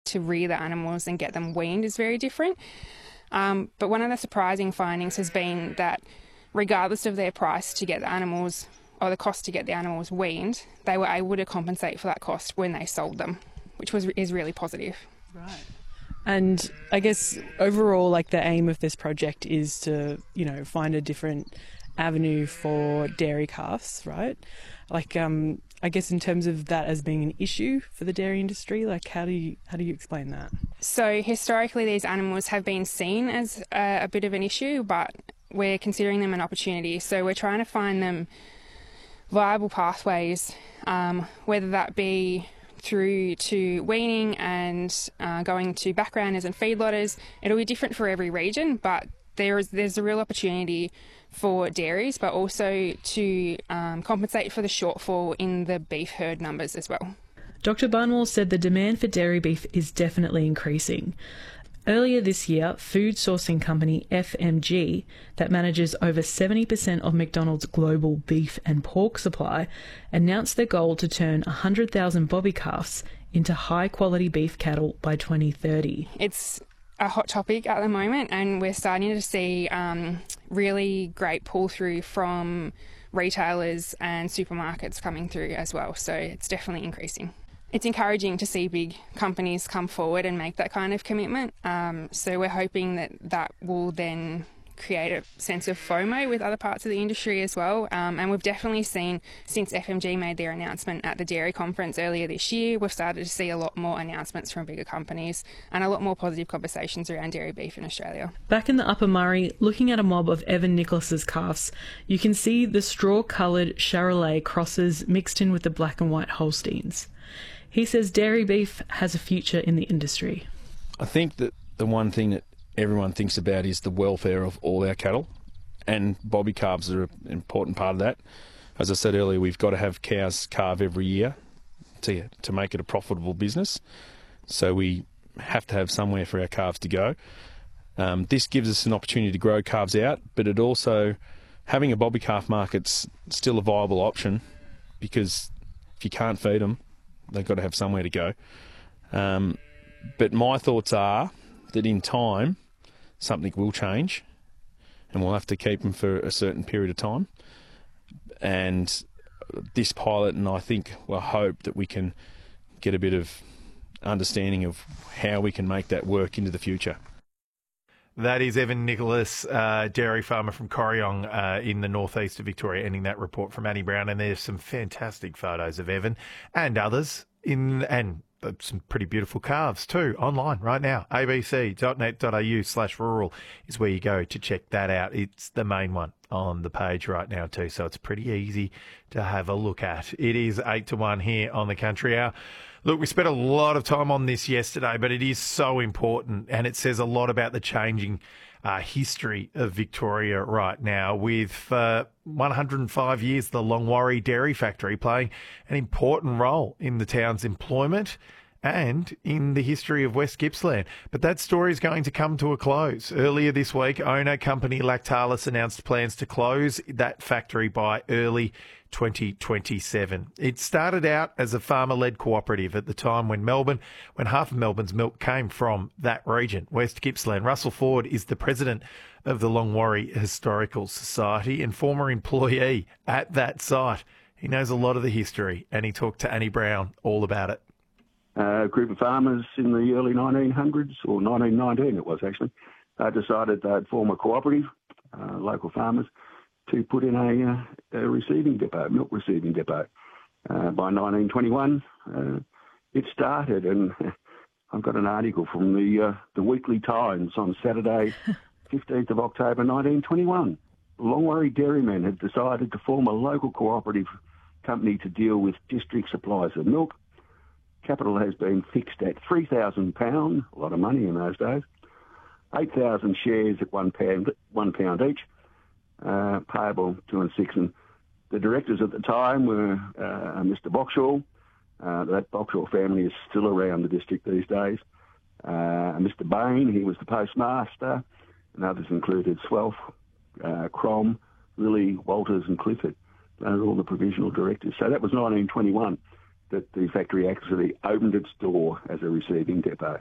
to rear the animals and get them weaned is very different. But one of the surprising findings has been that regardless of their price to get the animals, or the cost to get the animals weaned, they were able to compensate for that cost when they sold them, which is really positive. Right. And I guess overall, like, the aim of this project is to, find a different avenue for dairy calves, right? Like, I guess in terms of that as being an issue for the dairy industry, like, how do you explain that? So historically, these animals have been seen as a bit of an issue, but we're considering them an opportunity. So we're trying to find them viable pathways, whether that be through to weaning and going to backgrounders and feedlotters. It'll be different for every region, but there's a real opportunity for dairies, but also to compensate for the shortfall in the beef herd numbers as well. Dr. Barnwell said the demand for dairy beef is definitely increasing. Earlier this year, food sourcing company FMG, that manages over 70% of McDonald's global beef and pork supply, announced their goal to turn 100,000 bobby calves into high-quality beef cattle by 2030. It's a hot topic at the moment, and we're starting to see really great pull-through from retailers and supermarkets coming through as well, so it's definitely increasing. It's encouraging to see big companies come forward and make that kind of commitment. So we're hoping that will then create a sense of FOMO with other parts of the industry as well. And we've definitely seen, since FMG made their announcement at the dairy conference earlier this year, we've started to see a lot more announcements from bigger companies and a lot more positive conversations around dairy beef in Australia. Back in the Upper Murray, looking at a mob of Evan Nicholas's calves, you can see the straw-coloured Charolais crosses mixed in with the black and white Holsteins. He says dairy beef has a future in the industry. I think that the one thing that everyone thinks about is the welfare of all our cattle, and bobby calves are an important part of that. As I said earlier, we've got to have cows calve every year to make it a profitable business, so we have to have somewhere for our calves to go. This gives us an opportunity to grow calves out, but it also, having a bobby calf market's still a viable option, because if you can't feed them, they've got to have somewhere to go. But my thoughts are that in time, something will change, and we'll have to keep them for a certain period of time. And this pilot, and I think we'll hope that we can get a bit of understanding of how we can make that work into the future. That is Evan Nicholas, dairy farmer from Corryong in the northeast of Victoria, ending that report from Annie Brown. And there's some fantastic photos of Evan and others and some pretty beautiful calves too online right now. abc.net.au/rural is where you go to check that out. It's the main one on the page right now too, so it's pretty easy to have a look at. It is 8 to 1 here on the Country Hour. Look, we spent a lot of time on this yesterday, but it is so important, and it says a lot about the changing history of Victoria right now, with 105 years the Longwarry Dairy Factory playing an important role in the town's employment and in the history of West Gippsland. But that story is going to come to a close. Earlier this week, owner company Lactalis announced plans to close that factory by early 2027. It started out as a farmer-led cooperative at the time when half of Melbourne's milk came from that region, West Gippsland. Russell Ford is the president of the Longwarry Historical Society and former employee at that site. He knows a lot of the history, and he talked to Annie Brown all about it. A group of farmers in the early 1900s, or 1919 it was actually, decided they'd form a cooperative, local farmers, to put in a receiving depot, milk receiving depot. By 1921, it started, and I've got an article from the Weekly Times on Saturday, 15th of October 1921. Longwarry dairymen had decided to form a local cooperative company to deal with district supplies of milk. Capital has been fixed at £3,000, a lot of money in those days, 8,000 shares at £1 each, payable 2 and 6. And the directors at the time were Mr. Boxall. That Boxall family is still around the district these days. Mr. Bain, he was the postmaster, and others included Swelf, Crom, Lilly, Walters and Clifford. They were all the provisional directors. So that was 1921. that the factory actually opened its door as a receiving depot.